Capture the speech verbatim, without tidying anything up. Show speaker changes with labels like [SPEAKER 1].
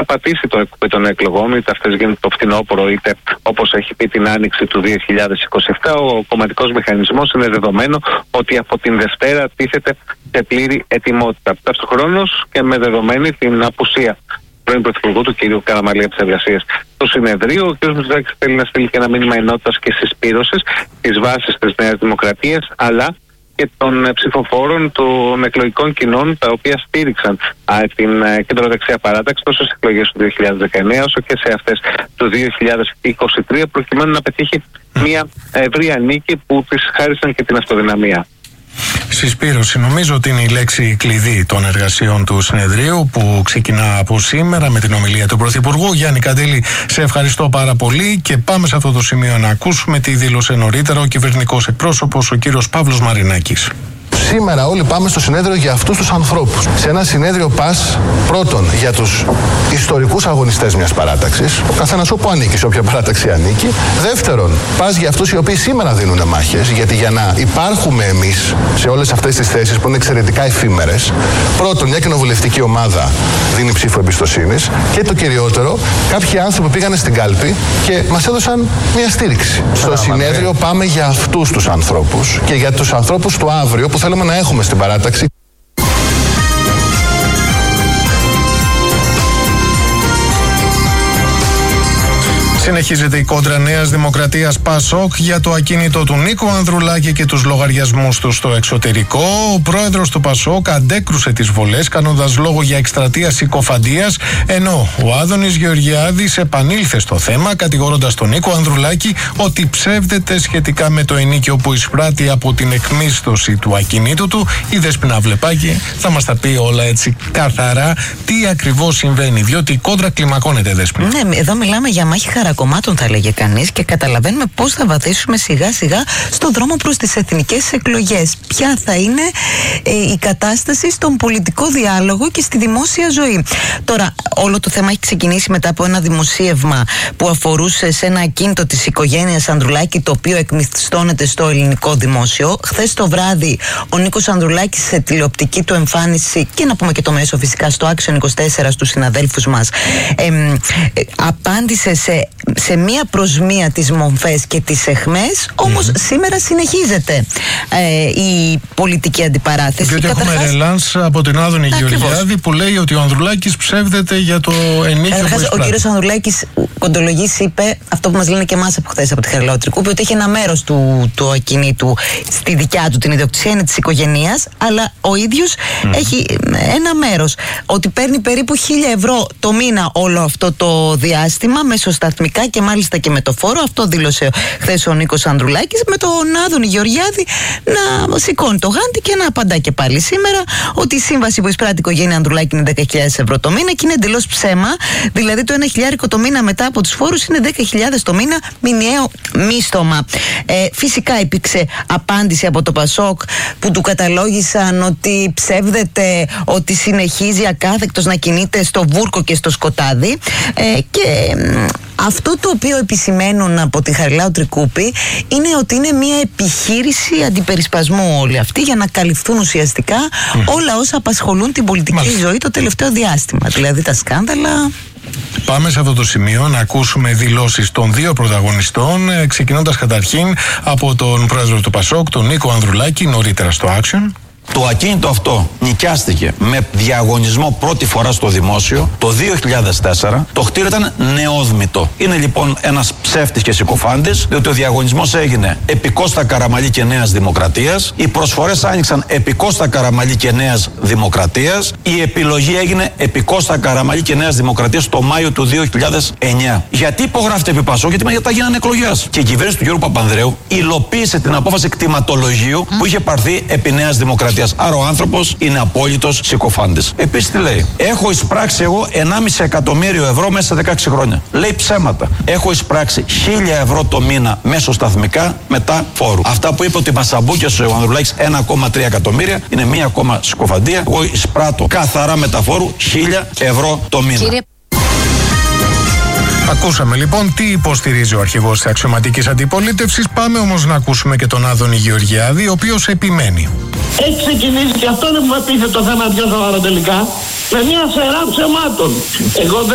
[SPEAKER 1] θα πατήσει το εκπομπή των εκλογών, είτε αυτές γίνονται το φθινόπωρο, είτε όπως έχει πει την άνοιξη του δύο χιλιάδες είκοσι επτά. Ο κομματικός μηχανισμός είναι δεδομένο ότι από την Δευτέρα τίθεται σε πλήρη ετοιμότητα. Ταυτοχρόνως και με δεδομένη την απουσία πρώην Πρωθυπουργού του κ. Καραμανλή από τις εργασίες του συνεδρίου, ο κ. Μητσοτάκης θέλει να στείλει και ένα μήνυμα ενότητας και συσπήρωσης της βάσης της Νέας Δημοκρατίας, αλλά και των ψηφοφόρων των εκλογικών κοινών, τα οποία στήριξαν α, την κεντροδεξιά παράταξη τόσο στις εκλογές του δύο χιλιάδες δεκαεννέα όσο και σε αυτές του δύο χιλιάδες είκοσι τρία, προκειμένου να πετύχει μια ευρεία νίκη που της χάρισαν και την αυτοδυναμία.
[SPEAKER 2] Συσπήρωση, νομίζω ότι είναι η λέξη κλειδί των εργασιών του συνεδρίου, που ξεκινά από σήμερα με την ομιλία του Πρωθυπουργού. Γιάννη Καντήλη, σε ευχαριστώ πάρα πολύ και πάμε σε αυτό το σημείο να ακούσουμε τι δήλωσε νωρίτερα ο κυβερνητικός εκπρόσωπος, ο κύριος Παύλος Μαρινάκης.
[SPEAKER 3] Σήμερα όλοι πάμε στο συνέδριο για αυτούς τους ανθρώπους. Σε ένα συνέδριο πας πρώτον για τους ιστορικούς αγωνιστές μιας παράταξης, ο καθένας όπου ανήκει, σε όποια παράταξη ανήκει. Δεύτερον, πας για αυτούς οι οποίοι σήμερα δίνουν μάχες, γιατί για να υπάρχουμε εμείς σε όλες αυτές τις θέσεις που είναι εξαιρετικά εφήμερες, πρώτον, μια κοινοβουλευτική ομάδα δίνει ψήφο εμπιστοσύνης και το κυριότερο, κάποιοι άνθρωποι πήγανε στην κάλπη και μας έδωσαν μια στήριξη. Στο συνέδριο πάμε για αυτούς τους ανθρώπους και για τους ανθρώπους του αύριο που θέλουμε να έχουμε στην παράταξη.
[SPEAKER 2] Συνεχίζεται η κόντρα Νέας Δημοκρατίας ΠΑΣΟΚ για το ακίνητο του Νίκου Ανδρουλάκη και τους λογαριασμούς του στο εξωτερικό. Ο πρόεδρος του ΠΑΣΟΚ αντέκρουσε τις βολές, κάνοντας λόγο για εκστρατεία συκοφαντίας, ενώ ο Άδωνης Γεωργιάδης επανήλθε στο θέμα, κατηγορώντας τον Νίκο Ανδρουλάκη ότι ψεύδεται σχετικά με το ενοίκιο που εισπράττει από την εκμίσθωση του ακινήτου του. Η Δέσποινα Βλεπάκη θα μας τα πει όλα έτσι καθαρά τι ακριβώς συμβαίνει, διότι η κόντρα κλιμακώνεται, Δέσποινα.
[SPEAKER 4] Ναι, εδώ μιλάμε για μάχη χαρακόμματων, θα λέγε κανείς, και καταλαβαίνουμε πώς θα βαθίσουμε σιγά σιγά στον δρόμο προς τις εθνικές εκλογές. Ποια θα είναι ε, η κατάσταση στον πολιτικό διάλογο και στη δημόσια ζωή. Τώρα, όλο το θέμα έχει ξεκινήσει μετά από ένα δημοσίευμα που αφορούσε σε ένα ακίνητο της οικογένειας Ανδρουλάκη, το οποίο εκμισθώνεται στο ελληνικό δημόσιο. Χθες το βράδυ, ο Νίκος Ανδρουλάκης σε τηλεοπτική του εμφάνιση, και να πούμε και το μέσο φυσικά, στο Action είκοσι τέσσερα στους συναδέλφους μας, ε, ε, απάντησε σε σε μία προς μία τις μομφές και τις αιχμές, όμως mm-hmm. σήμερα συνεχίζεται ε, η πολιτική αντιπαράθεση.
[SPEAKER 2] Διότι έχουμε ρελάνς από την Άδωνη Γεωργιάδη που λέει ότι ο Ανδρουλάκης ψεύδεται για το ενίκιο που εισπράττει.
[SPEAKER 4] Ο κύριος Ανδρουλάκης κοντολογής είπε αυτό που μας λένε και εμάς από χθες από τη Χαριλάου-Τρικούπη, ότι έχει ένα μέρος του, του ακινήτου στη δικιά του την ιδιοκτησία, είναι της οικογένειας, αλλά ο ίδιος mm. έχει ένα μέρος. Ότι παίρνει περίπου χίλια ευρώ το μήνα όλο αυτό το διάστημα, μεσοσταθμικά και μάλιστα και με το φόρο. Αυτό δήλωσε χθες ο Νίκος Ανδρουλάκης, με τον Άδωνη Γεωργιάδη να σηκώνει το γάντι και να απαντά και πάλι σήμερα ότι η σύμβαση που εισπράττει η οικογένεια Ανδρουλάκη είναι δέκα χιλιάδες ευρώ το μήνα και είναι εντελώς ψέμα. Δηλαδή το ένα χιλιάρικο το μήνα μετά από τους φόρους είναι δέκα χιλιάδες το μήνα μηνιαίο μίστομα. Ε, φυσικά υπήρξε απάντηση από το ΠΑΣΟΚ που του καταλόγησαν ότι ψεύδεται, ότι συνεχίζει ακάθεκτος να κινείται στο βούρκο και στο σκοτάδι. Ε, και αυτό το οποίο επισημαίνουν από τη Χαριλάου-Τρικούπη είναι ότι είναι μια επιχείρηση αντιπερισπασμού όλη αυτή, για να καλυφθούν ουσιαστικά mm. όλα όσα απασχολούν την πολιτική Μάλιστα. ζωή το τελευταίο διάστημα. Δηλαδή τα σκάνδαλα.
[SPEAKER 2] Πάμε σε αυτό το σημείο να ακούσουμε δηλώσεις των δύο πρωταγωνιστών, ξεκινώντας καταρχήν από τον πρόεδρο του ΠΑΣΟΚ, τον Νίκο Ανδρουλάκη, νωρίτερα στο Action.
[SPEAKER 5] Το ακίνητο αυτό νοικιάστηκε με διαγωνισμό πρώτη φορά στο δημόσιο το δύο χιλιάδες τέσσερα. Το κτίριο ήταν νεόδμητο. Είναι λοιπόν ένας ψεύτης και συκοφάντης, διότι ο διαγωνισμός έγινε επί Κώστα Καραμανλή και Νέας Δημοκρατίας. Οι προσφορές άνοιξαν επί Κώστα Καραμανλή και Νέας Δημοκρατίας. Η επιλογή έγινε επί Κώστα Καραμανλή και Νέας Δημοκρατίας το Μάιο του δύο χιλιάδες εννέα. Γιατί υπογράφεται επί ΠΑΣΟΚ? Γιατί μετά γίνανε εκλογές. Και η κυβέρνηση του Γιώργου Παπανδρέου υλοποίησε την απόφαση κτηματολογίου που είχε πάρθει επί Νέας Δημοκρατίας. Άρα ο άνθρωπος είναι απόλυτος συκοφάντης. Επίσης τι λέει? Έχω εισπράξει εγώ ενάμιση εκατομμύριο ευρώ μέσα σε δεκαέξι χρόνια. Λέει ψέματα. Έχω εισπράξει χίλια ευρώ το μήνα μέσοσταθμικά μετά φόρου. Αυτά που είπε ότι μασαμπούκιασε ο Ανδρουλάκης ένα κόμμα τρία εκατομμύρια είναι μία ακόμα συκοφαντία. Εγώ εισπράττω καθαρά μετά φόρου χίλια ευρώ το μήνα. Κύριε...
[SPEAKER 2] Ακούσαμε λοιπόν τι υποστηρίζει ο αρχηγός της αξιωματικής αντιπολίτευσης. Πάμε όμως να ακούσουμε και τον Άδωνη Γεωργιάδη, ο οποίος επιμένει.
[SPEAKER 6] Έχει ξεκινήσει και αυτό είναι που θα πείθε το θέμα πιο σοβαρό τελικά, με μια σειρά ψεμάτων. Εγώ